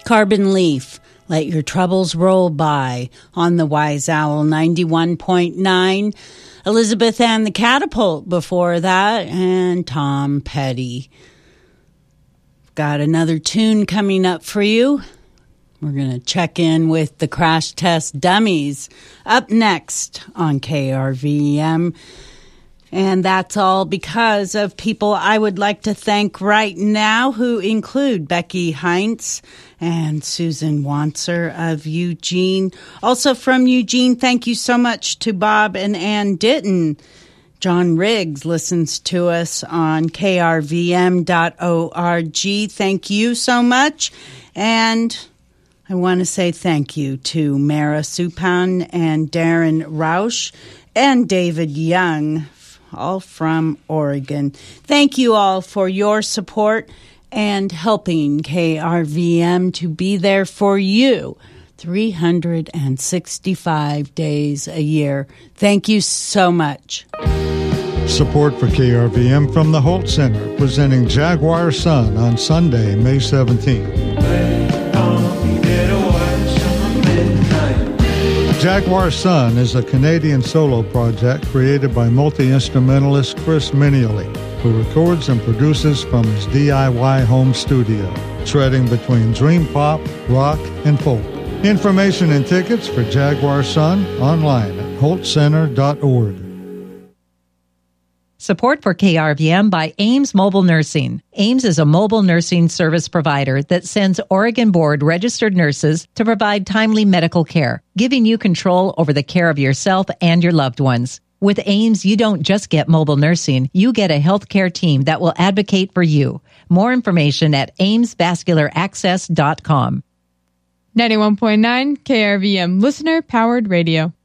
Carbon Leaf, Let Your Troubles Roll By on the Wise Owl 91.9. Elizabeth and the Catapult before that, and Tom Petty. Got another tune coming up for you. We're going to check in with the Crash Test Dummies up next on KRVM. And that's all because of people I would like to thank right now, who include Becky Heinz and Susan Wanser of Eugene. Also from Eugene, thank you so much to Bob and Ann Ditton. John Riggs listens to us on krvm.org. Thank you so much. And I want to say thank you to Mara Supan and Darren Rausch and David Young, all from Oregon. Thank you all for your support and helping KRVM to be there for you 365 days a year. Thank you so much. Support for KRVM from the Holt Center, presenting Jaguar Sun on Sunday, May 17th. Jaguar Sun is a Canadian solo project created by multi-instrumentalist Chris Minioli, who records and produces from his DIY home studio, treading between dream pop, rock, and folk. Information and tickets for Jaguar Sun online at holtcenter.org. Support for KRVM by Ames Mobile Nursing. Ames is a mobile nursing service provider that sends Oregon Board registered nurses to provide timely medical care, giving you control over the care of yourself and your loved ones. With Ames, you don't just get mobile nursing, you get a healthcare team that will advocate for you. More information at amesvascularaccess.com. 91.9 KRVM Listener Powered Radio.